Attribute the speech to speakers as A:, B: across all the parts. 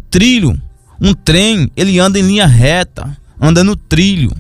A: trilho. Um trem, ele anda em linha reta, anda no trilho.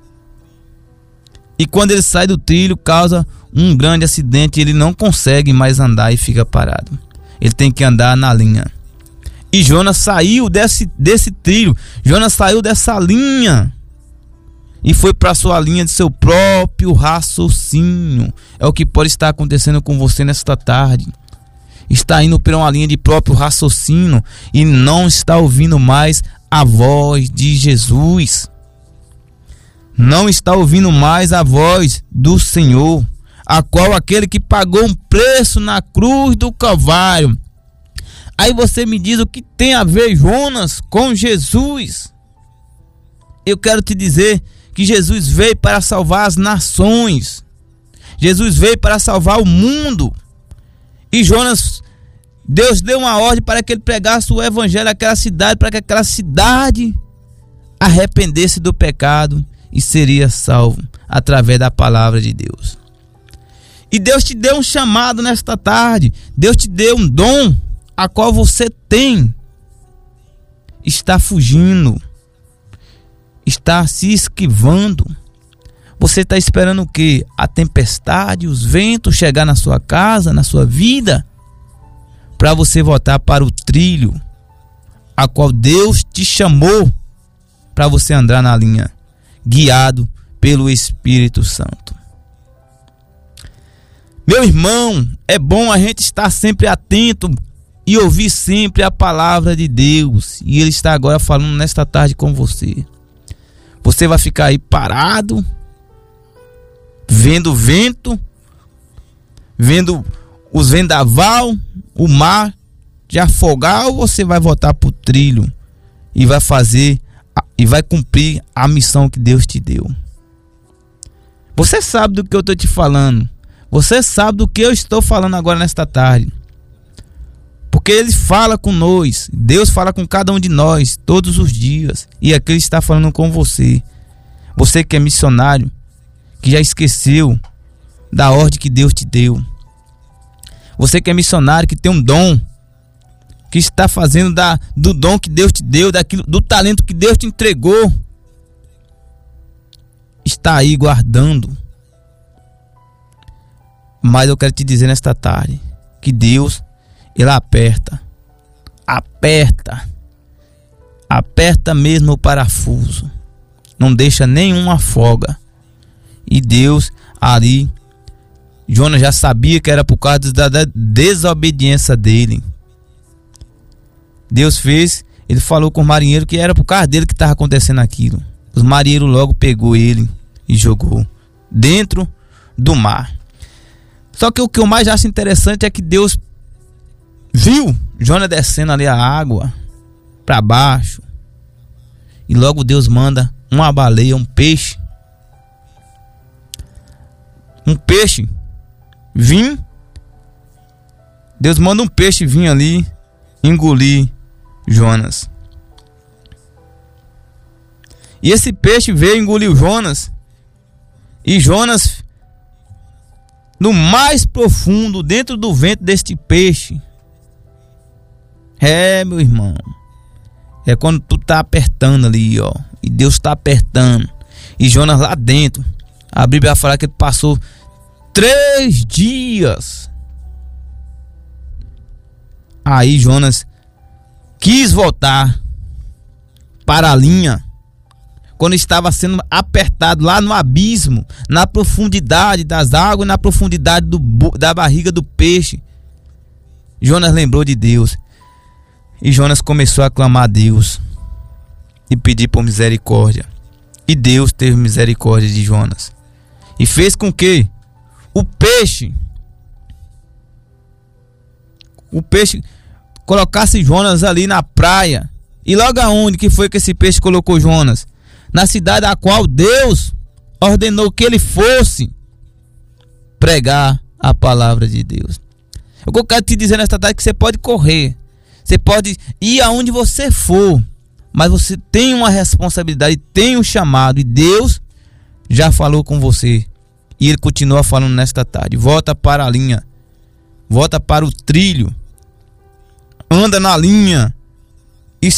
A: E quando ele sai do trilho, causa um grande acidente, ele não consegue mais andar e fica parado. Ele tem que andar na linha. E Jonas saiu desse trilho, Jonas saiu dessa linha e foi para sua linha de seu próprio raciocínio. É o que pode estar acontecendo com você nesta tarde. Está indo por uma linha de próprio raciocínio e não está ouvindo mais a voz de Jesus. Não está ouvindo mais a voz do Senhor, a qual aquele que pagou um preço na cruz do Calvário. Aí você me diz o que tem a ver Jonas com Jesus. Eu quero te dizer que Jesus veio para salvar as nações. Jesus veio para salvar o mundo. E Jonas, Deus deu uma ordem para que ele pregasse o evangelho àquela cidade, para que aquela cidade arrependesse do pecado e seria salvo através da palavra de Deus. E Deus te deu um chamado nesta tarde. Deus te deu um dom a qual você tem. Está fugindo, está se esquivando. Você está esperando o quê? A tempestade, os ventos chegar na sua casa, na sua vida, para você voltar para o trilho a qual Deus te chamou para você andar na linha, guiado pelo Espírito Santo. Meu irmão, é bom a gente estar sempre atento e ouvir sempre a palavra de Deus. E Ele está agora falando nesta tarde com você. Você vai ficar aí parado, vendo o vento, vendo os vendaval, o mar te afogar, ou você vai voltar para o trilho e vai fazer e vai cumprir a missão que Deus te deu? Você sabe do que eu estou te falando. Você sabe do que eu estou falando agora nesta tarde. Porque Ele fala conosco. Deus fala com cada um de nós todos os dias. E aqui Ele está falando com você. Você que é missionário, que já esqueceu da ordem que Deus te deu. Você que é missionário, que tem um dom, que está fazendo do dom que Deus te deu, do talento que Deus te entregou, está aí guardando. Mas eu quero te dizer nesta tarde que Deus, Ele aperta mesmo o parafuso, não deixa nenhuma folga. E Deus ali, Jonas já sabia que era por causa da desobediência dele. Deus fez, Ele falou com o marinheiro que era por causa dele que estava acontecendo aquilo. Os marinheiros logo pegou ele e jogou dentro do mar. Só que o que eu mais acho interessante é que Deus viu Jonas descendo ali a água para baixo. E logo Deus manda uma baleia, um peixe. Um peixe vir. Deus manda um peixe vir ali engolir Jonas. E esse peixe veio engolir o Jonas. E Jonas, no mais profundo, dentro do ventre deste peixe. Meu irmão, é quando tu tá apertando ali, ó, e Deus tá apertando, e Jonas lá dentro, a Bíblia vai falar que ele passou 3 dias. Aí Jonas quis voltar para a linha, quando estava sendo apertado lá no abismo, na profundidade das águas, na profundidade da barriga do peixe. Jonas lembrou de Deus. E Jonas começou a clamar a Deus e pedir por misericórdia. E Deus teve misericórdia de Jonas. E fez com que o peixe colocasse Jonas ali na praia. E logo aonde que foi que esse peixe colocou Jonas? Na cidade a qual Deus ordenou que ele fosse pregar a palavra de Deus. Eu quero te dizer nesta tarde que você pode correr, você pode ir aonde você for, mas você tem uma responsabilidade, tem um chamado, e Deus já falou com você, e Ele continua falando nesta tarde. Volta para a linha, volta para o trilho, anda na linha,